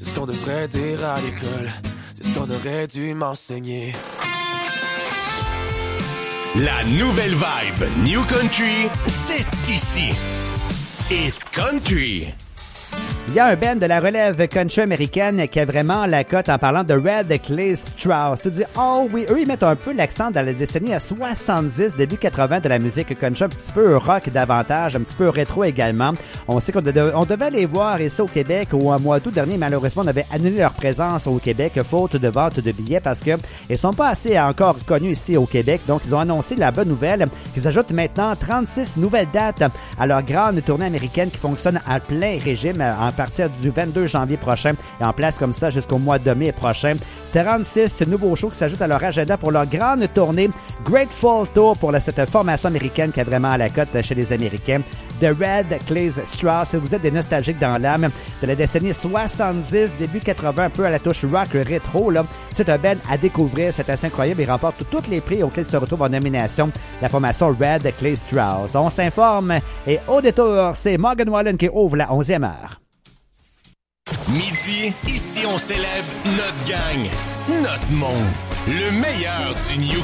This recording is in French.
ce qu'on devrait dire à l'école, c'est ce qu'on aurait dû m'enseigner. La nouvelle vibe New Country, c'est ici. Hit Country. Il y a un band de la relève country américaine qui a vraiment la cote en parlant de Red Clay Strauss. Tu te dis, oh oui, eux, ils mettent un peu l'accent dans la décennie à 70, début 80 de la musique country, un petit peu rock davantage, un petit peu rétro également. On sait qu'on devait les voir ici au Québec au mois d'août dernier. Malheureusement, on avait annulé leur présence au Québec faute de vente de billets parce que ils sont pas assez encore connus ici au Québec. Donc, ils ont annoncé la bonne nouvelle qu'ils ajoutent maintenant 36 nouvelles dates à leur grande tournée américaine qui fonctionne à plein régime à partir du 22 janvier prochain et en place comme ça jusqu'au mois de mai prochain. 36 nouveaux shows qui s'ajoutent à leur agenda pour leur grande tournée Grateful Tour pour cette formation américaine qui est vraiment à la cote chez les Américains. The Red Clay Strauss, si vous êtes des nostalgiques dans l'âme de la décennie 70, début 80, un peu à la touche rock rétro, là, c'est un band à découvrir, c'est assez incroyable. Il remporte tous les prix auxquels se retrouve en nomination la formation Red Clay Strauss. On s'informe et au détour, c'est Morgan Wallen qui ouvre la 11e heure. Midi, ici on célèbre notre gang, notre monde, le meilleur du New